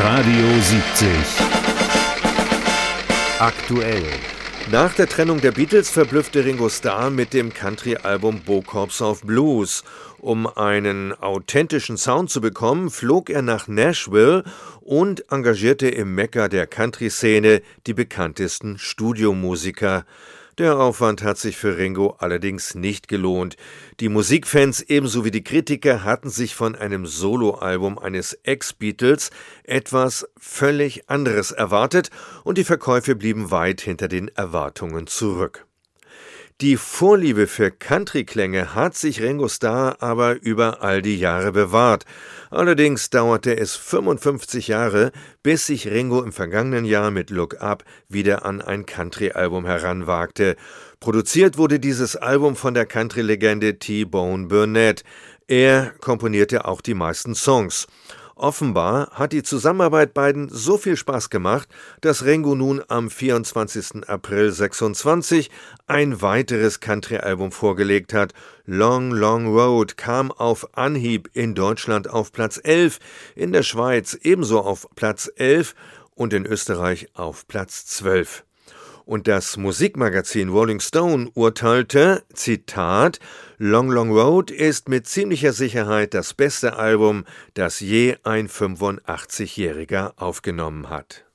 Radio 70. Aktuell. Nach der Trennung der Beatles verblüffte Ringo Starr mit dem Country-Album Bo Corps of Blues. Um einen authentischen Sound zu bekommen, flog er nach Nashville und engagierte im Mekka der Country-Szene die bekanntesten Studiomusiker. Der Aufwand hat sich für Ringo allerdings nicht gelohnt. Die Musikfans ebenso wie die Kritiker hatten sich von einem Soloalbum eines Ex-Beatles etwas völlig anderes erwartet und die Verkäufe blieben weit hinter den Erwartungen zurück. Die Vorliebe für Country-Klänge hat sich Ringo Starr aber über all die Jahre bewahrt. Allerdings dauerte es 55 Jahre, bis sich Ringo im vergangenen Jahr mit Look Up wieder an ein Country-Album heranwagte. Produziert wurde dieses Album von der Country-Legende T-Bone Burnett. Er komponierte auch die meisten Songs. Offenbar hat die Zusammenarbeit beiden so viel Spaß gemacht, dass Ringo nun am 24. April 26 ein weiteres Country-Album vorgelegt hat. Long, Long Road kam auf Anhieb in Deutschland auf Platz 11, in der Schweiz ebenso auf Platz 11 und in Österreich auf Platz 12. Und das Musikmagazin Rolling Stone urteilte, Zitat, Long Long Road ist mit ziemlicher Sicherheit das beste Album, das je ein 85-Jähriger aufgenommen hat.